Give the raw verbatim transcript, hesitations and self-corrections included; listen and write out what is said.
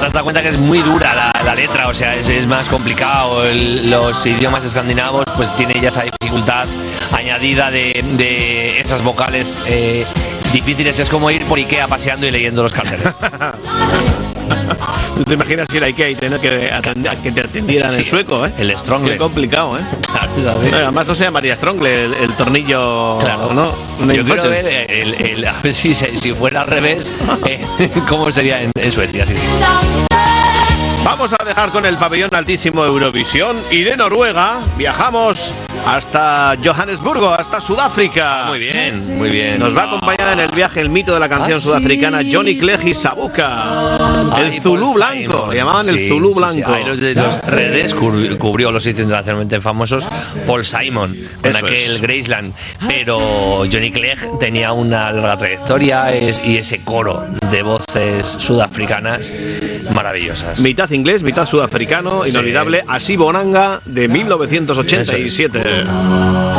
te has dado cuenta que es muy dura la, la letra, o sea, es, es más complicado. El, los idiomas escandinavos pues tiene ya esa dificultad añadida de, de esas vocales eh, difíciles. Es como ir por Ikea paseando y leyendo los carteles. ¿Te imaginas ir a Ikea y tener que, atender, que te atendieran sí, en sueco, eh? El Strongle. Qué complicado, ¿eh? Claro, ¿sabes? Además no se llamaría Strongle el, el tornillo, claro, ¿no? Yo quiero ver el, el, a ver si, si fuera al revés, eh, cómo sería en, en Suecia, sí, sí. Vamos a dejar con el pabellón altísimo de Eurovisión y de Noruega viajamos hasta Johannesburgo, hasta Sudáfrica. Muy bien, muy bien. Nos va a acompañar en el viaje el mito de la canción sudafricana Johnny Clegg y Sabuka. El Ay, Zulú Blanco, Simon. Le llamaban sí, el Zulú sí, Blanco. Sí, los, los redes cubrió, los hizo internacionalmente famosos Paul Simon con Eso aquel es. Graceland. Pero Johnny Clegg tenía una larga trayectoria es, y ese coro de voces sudafricanas maravillosas. Mitad inglés, mitad sudafricano, inolvidable. Sí. Así Bonanga de mil novecientos ochenta y siete.